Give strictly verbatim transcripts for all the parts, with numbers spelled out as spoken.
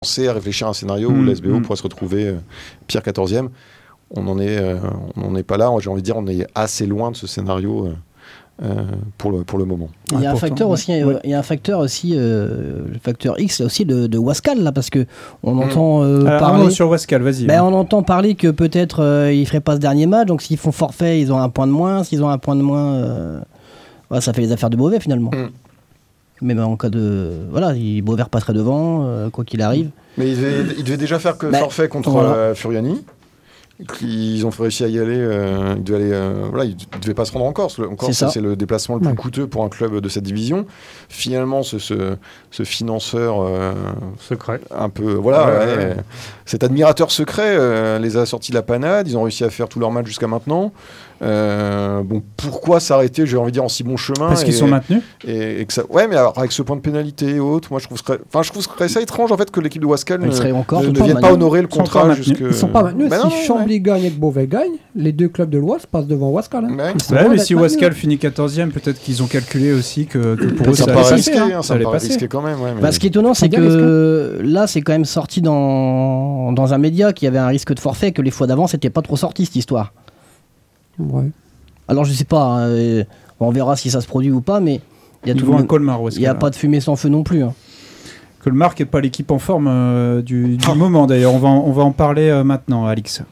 commencer à réfléchir à un scénario mmh, où l'S B O mmh. pourrait se retrouver euh, pire quatorzième. On n'en est, euh, on n'en est pas là. J'ai envie de dire, on est assez loin de ce scénario euh, euh, pour, le, pour le moment. Il y a un facteur aussi, il ouais. y a un facteur aussi, euh, le facteur X là aussi de, de Wascal là, parce que on mmh. entend euh, Alors, parler. Un mot sur Wascal, vas-y. Ben, hein. On entend parler que peut-être euh, ils feraient pas ce dernier match, donc s'ils font forfait, ils ont un point de moins. S'ils ont un point de moins, euh, ouais, ça fait les affaires de Beauvais finalement. Mmh. Mais ben, en cas de. Voilà, il, Beauvais repasserait devant, euh, quoi qu'il arrive. Mais il devait, il devait déjà faire que ben, forfait contre voilà. euh, Furiani. Ils ont réussi à y aller. Euh, ils devaient aller euh, voilà, ils ne devaient pas se rendre en Corse. En Corse, c'est, c'est le déplacement le plus ouais. coûteux pour un club de cette division. Finalement, ce, ce, ce financeur. Euh, secret. Un peu. Voilà, ouais, ouais, ouais. Cet admirateur secret euh, les a sortis de la panade. Ils ont réussi à faire tous leurs matchs jusqu'à maintenant. Euh, bon, pourquoi s'arrêter, j'ai envie de dire, en si bon chemin Parce et, qu'ils sont maintenus et, et que ça, ouais, mais alors, avec ce point de pénalité et autres, moi je trouve, enfin, je trouve ça étrange en fait que l'équipe de Wascal ne, encore, ne, ne vienne pas honorer le contrat jusque. Ils sont pas maintenus. Ben si non, Chambly ouais. gagne et que Beauvais gagne, les deux clubs de l'Oise passent devant Wascal. Hein. Ouais. Ouais, mais si Wascal finit quatorzième, peut-être qu'ils ont calculé aussi que, que pour eux ça, ça allait passer. Hein, hein, ça allait passer quand même. Ouais, mais... bah, ce qui est étonnant, c'est que là, c'est quand même sorti dans dans un média qui avait un risque de forfait que les fois d'avant, c'était pas trop sorti cette histoire. Ouais. Alors je sais pas, hein, on verra si ça se produit ou pas, mais il y a tout un Colmar. Il n'y a pas de fumée sans feu non plus. Hein. Colmar qui n'est pas l'équipe en forme euh, du, du oh. moment d'ailleurs. On va, on va en parler euh, maintenant, Alix.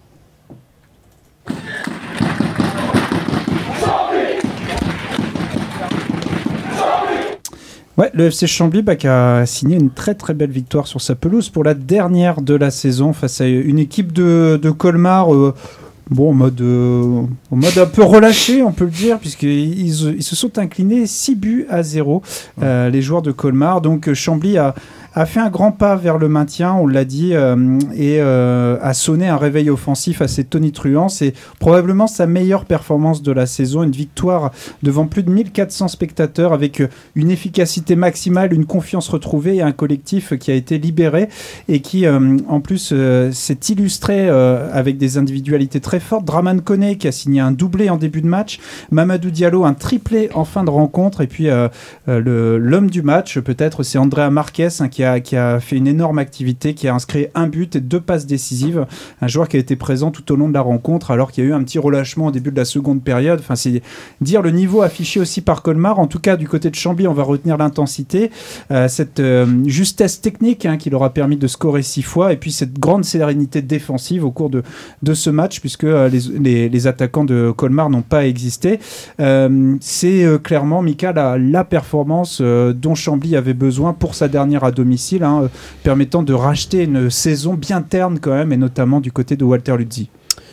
Ouais, le F C Chambly bah, qui a signé une très très belle victoire sur sa pelouse pour la dernière de la saison face à une équipe de, de Colmar. Euh, Bon, en mode, euh, en mode un peu relâché, on peut le dire, puisqu'ils ils se sont inclinés six buts à zéro, euh, les joueurs de Colmar. Donc Chambly a, a fait un grand pas vers le maintien, on l'a dit, euh, et euh, a sonné un réveil offensif assez tonitruant. C'est probablement sa meilleure performance de la saison, une victoire devant plus de mille quatre cents spectateurs avec une efficacité maximale, une confiance retrouvée et un collectif qui a été libéré et qui, euh, en plus, euh, s'est illustré euh, avec des individualités très forte. Draman Koné qui a signé un doublé en début de match, Mamadou Diallo un triplé en fin de rencontre et puis euh, euh, le, l'homme du match peut-être c'est Andrea Marquez hein, qui, a, qui a fait une énorme activité, qui a inscrit un but et deux passes décisives, un joueur qui a été présent tout au long de la rencontre alors qu'il y a eu un petit relâchement au début de la seconde période. Enfin, c'est dire le niveau affiché aussi par Colmar. En tout cas du côté de Chambly on va retenir l'intensité, euh, cette euh, justesse technique hein, qui leur a permis de scorer six fois et puis cette grande sérénité défensive au cours de, de ce match puisque Les, les, les attaquants de Colmar n'ont pas existé. Euh, c'est euh, clairement, Mika, la, la performance euh, dont Chambly avait besoin pour sa dernière à domicile, hein, euh, permettant de racheter une saison bien terne quand même, et notamment du côté de Walter Luzzi.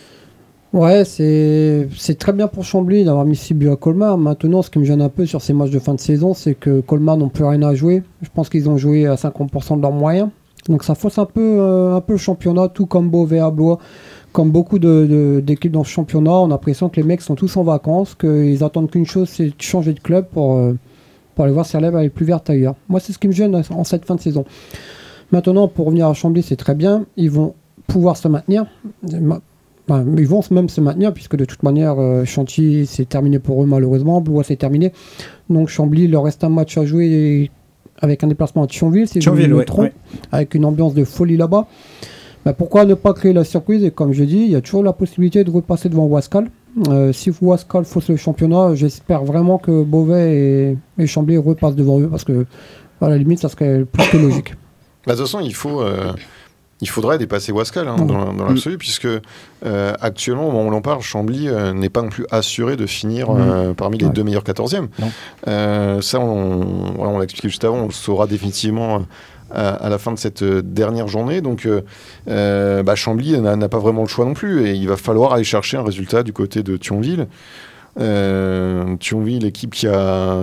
Ouais, c'est, c'est très bien pour Chambly d'avoir mis six buts à Colmar. Maintenant, ce qui me gêne un peu sur ces matchs de fin de saison, c'est que Colmar n'ont plus rien à jouer. Je pense qu'ils ont joué à cinquante pour cent de leurs moyens. Donc ça fausse un peu, euh, un peu le championnat, tout comme Beauvais à Blois. Comme beaucoup de, de, d'équipes dans ce championnat, on a l'impression que les mecs sont tous en vacances, qu'ils attendent qu'une chose, c'est de changer de club pour, euh, pour aller voir si la lèvre est plus verte ailleurs. Moi, c'est ce qui me gêne en cette fin de saison. Maintenant, pour revenir à Chambly, c'est très bien. Ils vont pouvoir se maintenir. Enfin, ils vont même se maintenir, puisque de toute manière, euh, Chantilly, c'est terminé pour eux malheureusement. Blois, c'est terminé. Donc Chambly, il leur reste un match à jouer avec un déplacement à Thionville, c'est Thionville, ouais, ouais. avec une ambiance de folie là-bas. Ben pourquoi ne pas créer la surprise? Et comme je dis, il y a toujours la possibilité de repasser devant Wascal. Euh, si Wascal fausse le championnat, j'espère vraiment que Beauvais et, et Chambly repassent devant eux, parce que à la limite, ça serait plus que logique. Bah, de toute façon, il faut, euh, il faudrait dépasser Wascal hein, mmh. dans, dans l'absolu, mmh. puisque euh, actuellement, au moment où l'on parle, Chambly euh, n'est pas non plus assuré de finir mmh. euh, parmi les ouais. deux meilleurs quatorzièmes. Euh, ça, on, voilà, on l'a expliqué juste avant, on le saura définitivement. À, à la fin de cette euh, dernière journée, donc euh, euh, bah, Chambly n'a, n'a pas vraiment le choix non plus, et il va falloir aller chercher un résultat du côté de Thionville. Euh, Thionville, équipe qui a,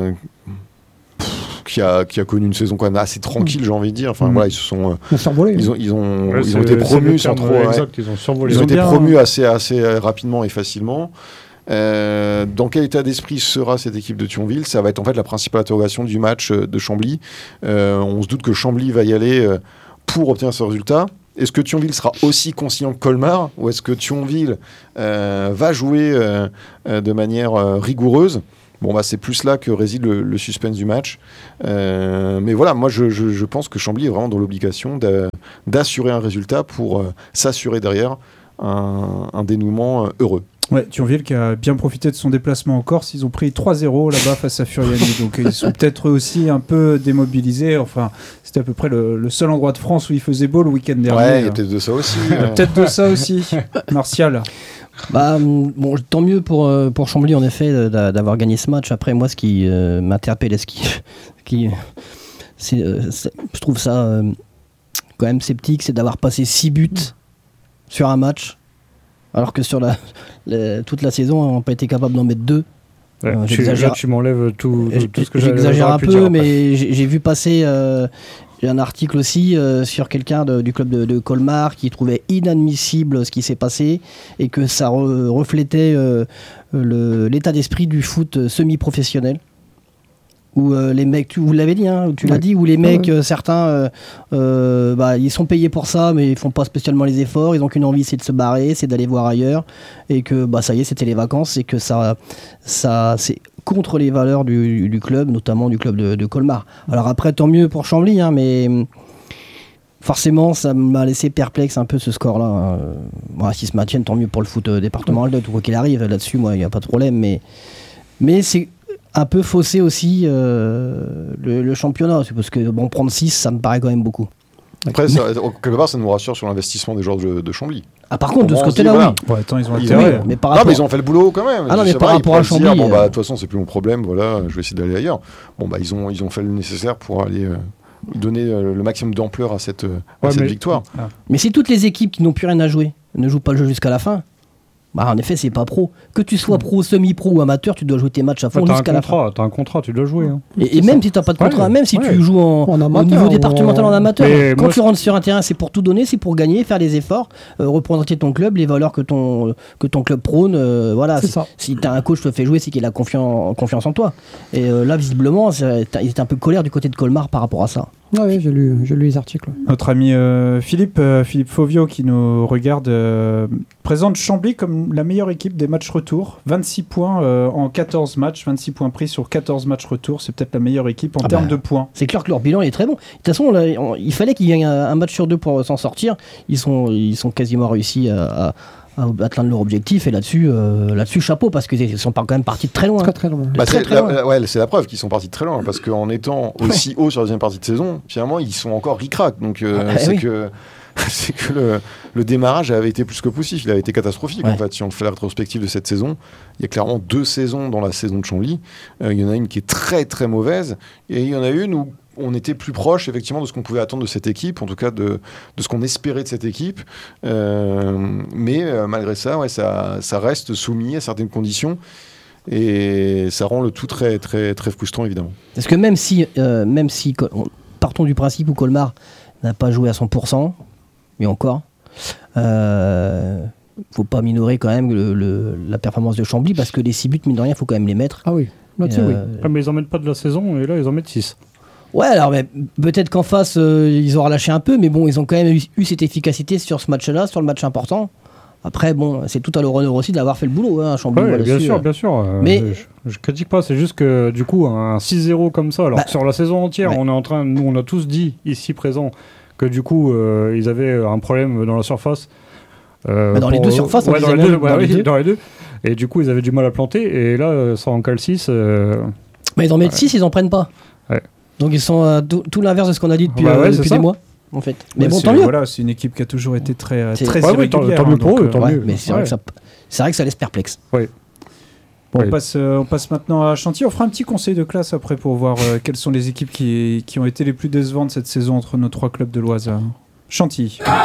pff, qui a qui a connu une saison quand même assez tranquille, mmh. j'ai envolé de dire. Enfin mmh. voilà, ils se sont, euh, ils ont ils ont ouais, ils ont été promus sans trop. Ouais, exact, ils ont survolé. Ils ont été bien, promus hein. assez assez rapidement et facilement. Euh, dans quel état d'esprit sera cette équipe de Thionville? Ça va être en fait la principale interrogation du match de Chambly. Euh, on se doute que Chambly va y aller euh, pour obtenir ce résultat. Est-ce que Thionville sera aussi conciliant que Colmar, ou est-ce que Thionville euh, va jouer euh, euh, de manière euh, rigoureuse? bon, bah, c'est plus là que réside le, le suspense du match. Euh, mais voilà, moi, je, je, je pense que Chambly est vraiment dans l'obligation d'a, d'assurer un résultat pour euh, s'assurer derrière un, un dénouement euh, heureux. Ouais, Thionville qui a bien profité de son déplacement en Corse. Ils ont pris trois zéro là-bas face à Furiani. Donc ils sont peut-être aussi un peu démobilisés. Enfin, c'était à peu près le, le seul endroit de France où il faisait beau le week-end dernier. Ouais, il y a peut-être de ça aussi. euh... peut-être de ça aussi. Martial. Bah, bon, tant mieux pour, pour Chambly en effet d'avoir gagné ce match. Après, moi, ce qui euh, m'interpelle, ce qui, qui c'est, euh, c'est, je trouve ça euh, quand même sceptique, c'est d'avoir passé six buts sur un match. Alors que sur la, la, toute la saison, on n'a pas été capable d'en mettre deux. Ouais, euh, j'exagère. Là, tu m'enlèves tout, tout, tout ce que j'exagère un peu, mais j'ai, j'ai vu passer euh, un article aussi euh, sur quelqu'un de, du club de, de Colmar qui trouvait inadmissible ce qui s'est passé et que ça re, reflétait euh, le, l'état d'esprit du foot semi-professionnel. Où euh, les mecs, tu, vous l'avez dit, hein, tu ouais. l'as dit, où les mecs, ouais. euh, certains, euh, euh, bah, ils sont payés pour ça, mais ils font pas spécialement les efforts. Ils ont qu'une envie, c'est de se barrer, c'est d'aller voir ailleurs, et que bah ça y est, c'était les vacances, et que ça, ça, c'est contre les valeurs du, du club, notamment du club de, de Colmar. Alors après, tant mieux pour Chambly, hein, mais forcément, ça m'a laissé perplexe un peu ce score-là. Hein. Bon, s'ils se maintiennent, tant mieux pour le foot départemental, ouais. quoi qu'il arrive. Là-dessus, moi, il n'y a pas de problème, mais mais c'est un peu faussé aussi euh, le, le championnat, c'est parce que bon, prendre six, ça me paraît quand même beaucoup. Après, ça, quelque part, ça nous rassure sur l'investissement des joueurs de, de Chambly. Ah, par contre, de ce côté-là, voilà. oui. Ouais, attends, ils ont ils intérêt. ont, mais par rapport... Non, mais ils ont fait le boulot quand même. Ah non, mais par vrai, rapport à Chambly. Dire, bon, euh... bah, de toute façon, c'est plus mon problème, voilà, je vais essayer d'aller ailleurs. Bon, bah, ils ont, ils ont fait le nécessaire pour aller euh, donner euh, le maximum d'ampleur à cette, euh, à ouais, cette mais... victoire. Ah. Mais si toutes les équipes qui n'ont plus rien à jouer ne jouent pas le jeu jusqu'à la fin, bah en effet, c'est pas pro. Que tu sois pro, semi-pro ou amateur, tu dois jouer tes matchs à fond ouais, jusqu'à la fin. T'as un contrat, tu dois jouer. Hein. Et, et même si t'as pas de contrat, ouais, même si ouais. tu joues en, en amateur, au niveau départemental en amateur, mais quand tu rentres sur un terrain, c'est pour tout donner, c'est pour gagner, faire des efforts, euh, représenter ton club, les valeurs que ton, que ton club prône. Euh, voilà. Si, si t'as un coach qui te fait jouer, c'est qu'il a confiance, confiance en toi. Et euh, là, visiblement, ils étaient un peu colère du côté de Colmar par rapport à ça. Ah oui, j'ai lu, j'ai lu les articles. Notre ami euh, Philippe, euh, Philippe Fauvio qui nous regarde euh, présente Chambly comme la meilleure équipe des matchs retour. vingt-six points euh, en quatorze matchs, vingt-six points pris sur quatorze matchs retour. C'est peut-être la meilleure équipe en ah termes bah, de points. C'est clair que leur bilan est très bon. De toute façon, là, on, il fallait qu'ils gagnent un match sur deux pour s'en sortir. Ils sont, ils sont quasiment réussis à... à à atteindre leur objectif et là-dessus, euh, là-dessus chapeau parce qu'ils sont quand même partis de très loin. Très, très loin. Bah très, c'est, très la, loin. Ouais, c'est la preuve qu'ils sont partis de très loin parce qu'en étant aussi ouais. haut sur la deuxième partie de saison, finalement ils sont encore ric-rac. Donc euh, ah, c'est, oui. que, c'est que le, le démarrage avait été plus que poussif, il avait été catastrophique ouais. en fait. Si on fait la rétrospective de cette saison, il y a clairement deux saisons dans la saison de Chambly. Euh, il y en a une qui est très très mauvaise et il y en a une où on était plus proche effectivement de ce qu'on pouvait attendre de cette équipe, en tout cas de, de ce qu'on espérait de cette équipe. Euh, mais euh, malgré ça, ouais, ça, ça reste soumis à certaines conditions et ça rend le tout très, très, très frustrant évidemment. Parce que même si, euh, même si partons du principe où Colmar n'a pas joué à cent pour cent, mais encore, euh, faut pas minorer quand même le, le, la performance de Chambly parce que les six buts, mine de rien, il faut quand même les mettre. Ah oui, là-dessus, euh, oui. Ah, mais ils en mettent pas de la saison et là ils en mettent six. Ouais, alors mais peut-être qu'en face, euh, ils ont relâché un peu, mais bon, ils ont quand même eu, eu cette efficacité sur ce match-là, sur le match important. Après, bon, c'est tout à leur honneur aussi d'avoir fait le boulot, hein, Chambly. Ouais, bien dessus, sûr, euh. bien sûr. Euh, mais je, je critique pas, c'est juste que du coup, un six zéro comme ça, alors bah, que sur la saison entière, ouais. on est en train, nous, on a tous dit ici présents que du coup, euh, ils avaient un problème dans la surface. Euh, bah dans pour, les deux surfaces, ouais, on dans, les deux, dans, ouais, les oui, deux. dans les deux. Et du coup, ils avaient du mal à planter. Et là, ça en cale six. Euh... Mais ils en mettent six, ouais. ils en prennent pas. Ouais. Donc ils sont euh, tout, tout l'inverse de ce qu'on a dit depuis, bah ouais, euh, depuis des mois, en fait. Mais ouais, bon, c'est, tant mieux. Voilà, c'est une équipe qui a toujours été très, c'est... très ouais, irrégulière. Tant mieux pour eux, tant mieux. Mais c'est, ouais. vrai que ça, c'est vrai que ça laisse perplexe. Oui. Bon, oui. on, passe, euh, on passe maintenant à Chantilly. On fera un petit conseil de classe après pour voir euh, quelles sont les équipes qui, qui ont été les plus décevantes cette saison entre nos trois clubs de l'Oise. Chantilly.